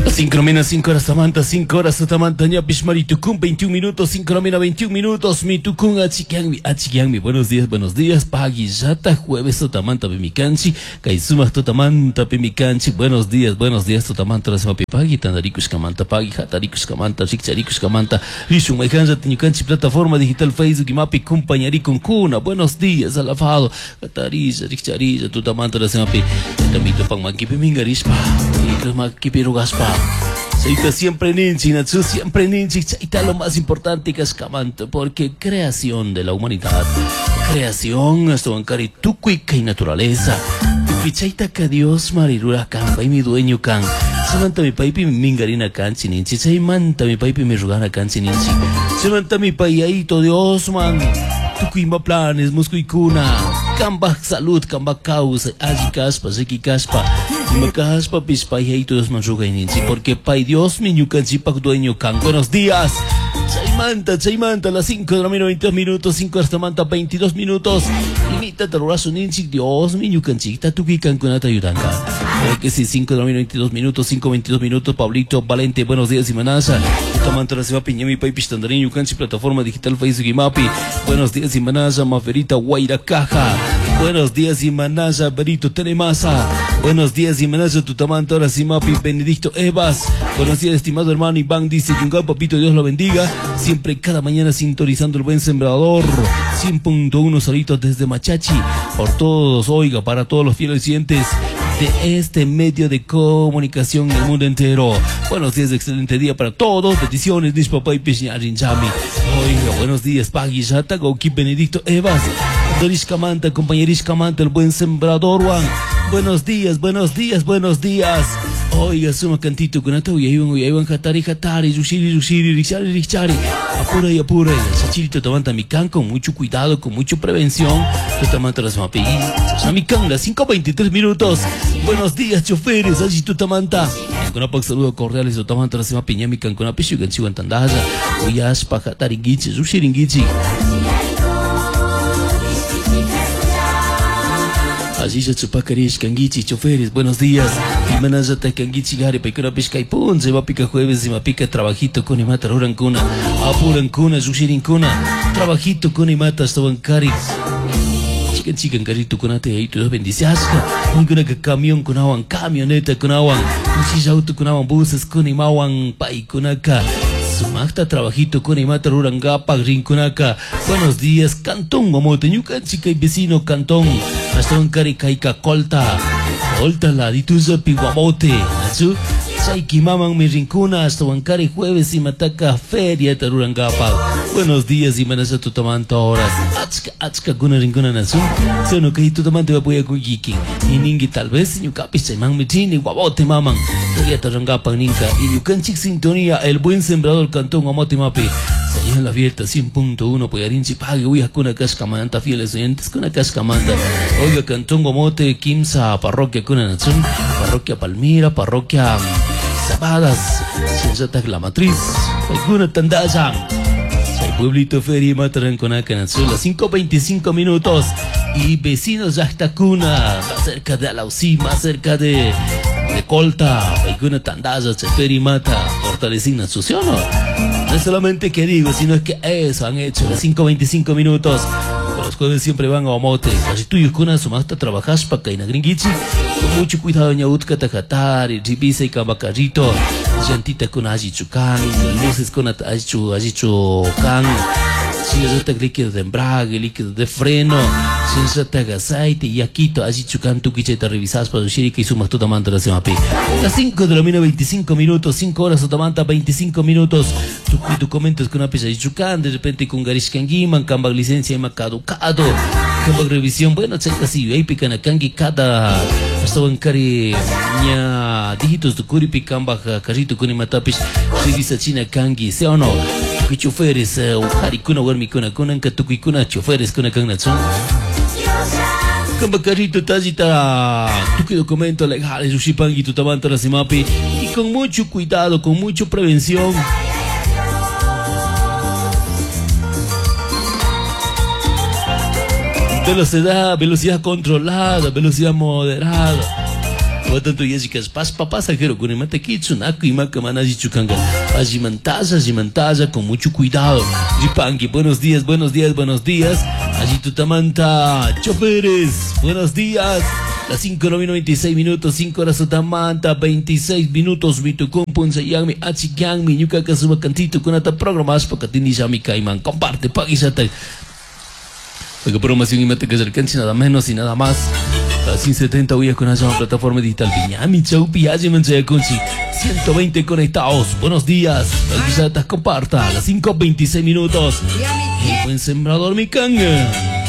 Sincromina 5 horas Samantha, 5 horas Samantha, Ñapis Maritukun, 21 minutos, Sincromina 21 minutos, Mitukun, Achikiangmi, buenos días, Pagi, Yata, jueves, Totamanta, Pimicanchi, Kaizuma, Totamanta, Pimicanchi, buenos días, Totamanta, Rasmapi, Pagi, Tandarikus, Kamanta, Pagi, Hatarikus, Kamanta, Riksarikus, Kamanta, Rishun, Maikanja, Tinyucanchi, plataforma digital, Facebook, Mapi, Compañari, Kuna, buenos días, Alafado, Katarisa, Riksarisa, Totamanta, Rasmapi, Tamito, Pangmaki, Pimingarispa, Maki, Pirugaspa. Seita siempre ninchi, Natsu siempre ninchi, Chaita lo más importante que es Kamanto, porque creación de la humanidad, creación, hasta bancari tucuica y naturaleza, Chaita que Dios marirura Kamba y mi dueño Kan, Samanta mi paipi mi mingarina canchi ninchi, Chaimanta mi paipi mi rugana canchi ninchi, Samanta mi paiaito Dios man, Tucuimba planes, muscuicuna, Kamba salud, Kamba causa, Aji caspa, Seki caspa, Macaspa pispai hay todos manchuga ninchi, porque Pai Dios mi ñucanchipac dueño can. Buenos días. Chaimanta, las 5 de la mañana 22 minutos, 5 hasta manta 22 minutos. Limita terrorazo ninchi, Dios mi ñucanchita tu que canconata ayudanca. Que si 5 de la mañana 22 minutos, 5:22 minutos, Pablito Valente, buenos días y manasa. Tamanta la seba piña mi pai pistandarín ñucanchi, plataforma digital Facebook y Mapi. Buenos días y manasa, Maferita Guaira Caja. Buenos días y manasa, Berito Tenemasa. Buenos días y manasa, Tutamanta, ahora sí Mapi, Benedicto Evas. Buenos días, estimado hermano Iván, dice Yunga, papito, Dios lo bendiga. Siempre cada mañana sintonizando el buen sembrador. 100.1 solitos desde Machachi. Por todos, oiga, para todos los fieles oyentes de este medio de comunicación en el mundo entero. Buenos días, excelente día para todos. Peticiones, Dish Papá y Piñarin Chami. Oiga, buenos días, Pagui Yata, Goki Benedicto Evas. Doris Camanta, compañeris Camanta, el buen sembrador, Juan. Buenos días. Oiga, suma cantito con ato, Uyaiwan, Hatari, Yushiri, Richari. Apura. Sachirito Tamanta Mikan, con mucho cuidado, con mucha prevención. Tamanta las Mapi. Samikan, las 5:23 minutos. Buenos días, choferes, allí Tamanta. Con un saludo cordial, Tamanta las Mapi, Ñamikan, con apicio, Ganchiwan Tandaza. Uyaspa, Hatari, Gichi, Yushiri, Gichi. Allí ya chupacarish, Kangichi, choferes, buenos días. Y manazata Kangichi Gari, Pekura Pisca y Pun, se va pica jueves, se va pica trabajito con y mata Rurancuna, Apurancuna, Yushirincuna, trabajito con y mata hasta Bancari. Chican carito con ate ahí, todos bendiciasca. Un camión con aguan, camioneta con aguan, un auto con aguan, buses con y mawan, pai con acá. Sumacta trabajito con Imata Rurangapa Rinconaka. Buenos días, Cantón Momote, Ñucanchica y vecino Cantón. Hasta un caricaica colta la dituza piguamote. Nachu, Chaiki maman mi rincuna hasta Huancari jueves y mataca feria Tarurangapa. Buenos días y manas a tu tamanta horas. Achka guna rincuna nazu. Se no que tu tamante va a poder kuyiki. Y ningi tal vez Ñucapis chaimang mitini guabote maman. Feria Tarurangapa ninka. Y Ñucanchic sintonía el buen sembrador Cantón Amote Mapi. Señal abierta 100.1 Poyarinchi Pague. Uy, con cascamanta fieles oyentes con cascamanta. Oiga, Cantón Amote Kimsa, parroquia Kuna Natsun, parroquia Palmira, parroquia Zapadas, Sensata la Matriz, Alguna Tandaza, Say Pueblito Feria Mataran con Natsun, las 5:25 minutos. Y vecinos de Actacuna, más cerca de Alausí, más cerca de Colta, Alguna Tandaza, Feria Mata, fortalecina su ¿sí o no? No es solamente que digo, sino es que eso han hecho, las 5:25 minutos. Los jueves siempre van a Omote. Casi tú y Kuna sumasta trabajas para Kaina Gringichi. Con mucho cuidado, Ñautka Tajatari, Ribisa y Cabacarrito. Llantita con Ajichucan, luces con Ajichucan. Sensata líquido de embrague, líquido de freno. Sensata aceite y aquito Ajichucan, tu quicheta revisas para Shirika y sumas tu tamanta la semapi. Las 5 de la mañana 25 minutos, 5 horas tamanta 25 minutos. Tu comentas con Apis Ajichucan, de repente con Garishkangiman, Kambag licencia y macaducado. Kambag revisión, bueno, checa si hay picanakangi cada hasta bancari ña dígitos de curipi Kambag carrito con matapis. Revisa China Kangi, ¿sí o no? Que choferes, harikuna, warmikuna, kunanka, tukikuna, choferes, kunakanatsun. Cambacarrito, tazita, tuki documento legales, ushipangi, tutamanta la semapi. Y con mucho cuidado, con mucha prevención. Velocidad controlada, velocidad moderada. Por tanto, Jessica, pasajero con el matequitsu, naku y macamana y chucanga. Ajimantaza, con mucho cuidado. Jipanqui, buenos días. Allí Tutamanta, choferes, buenos días. Las 5:96 minutos, 5 horas Tutamanta, 26 minutos. Mitukumpun sayangmi, achikangmi, ñuka kasuma cantito con ata programas pakatini shami kaiman. Comparte, pagisata. La programación y mate que se alcance nada menos y nada más. Las 170 huyas con esa plataforma digital Viñami Chaupi, Ajimanchaya Kunchi. 120 conectados. Buenos días. Pagisata, comparta. Las 5:26 minutos. El buen sembrador mi canga.